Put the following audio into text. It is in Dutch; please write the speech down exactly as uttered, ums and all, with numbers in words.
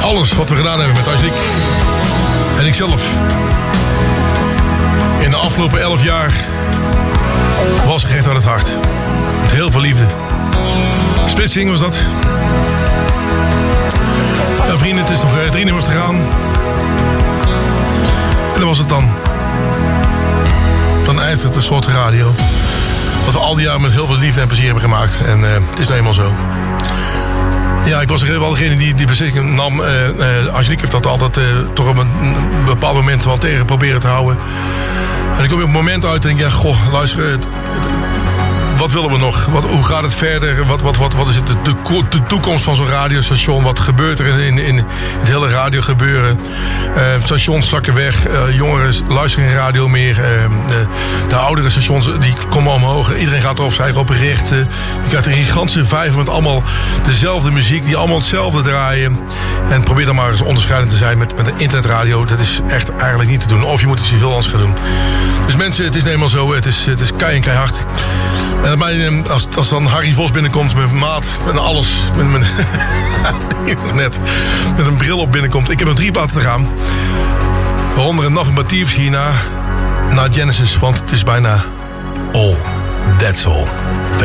Alles wat we gedaan hebben met Angelique en ikzelf in de afgelopen elf jaar was gerecht uit het hart. Met heel veel liefde. Splitsing was dat. Ja, vrienden, het is nog uh, drie nummers te gaan. En dat was het dan. Dan eindigt het een soort radio. Wat we al die jaren met heel veel liefde en plezier hebben gemaakt. En uh, het is nou eenmaal zo. Ja, ik was er wel degene die die beslissing nam. Uh, uh, Angelique heeft dat altijd uh, toch op een, een bepaald moment wel tegen proberen te houden. En ik kom op een moment uit en denk, ja, goh, luister, het, het, wat willen we nog? Wat, hoe gaat het verder? Wat, wat, wat, wat is het, de, de toekomst van zo'n radiostation? Wat gebeurt er in, in, in het hele radiogebeuren? Uh, stations zakken weg. Uh, jongeren luisteren geen radio meer. Uh, de, de oudere stations die komen omhoog. Iedereen gaat er op zijn eigen op richten. Je krijgt een gigantische vijver met allemaal dezelfde muziek. Die allemaal hetzelfde draaien. En probeer dan maar eens onderscheidend te zijn met, met een internetradio. Dat is echt eigenlijk niet te doen. Of je moet iets heel anders gaan doen. Dus mensen, het is eenmaal zo. Het is, het is kei en keihard. En bij, als, als dan Harry Vos binnenkomt met maat, met alles, met, met, net, met een bril op binnenkomt. Ik heb nog drie platen te gaan. Waaronder een Nothing But Thieves hierna, naar Genesis, want het is bijna all. That's all.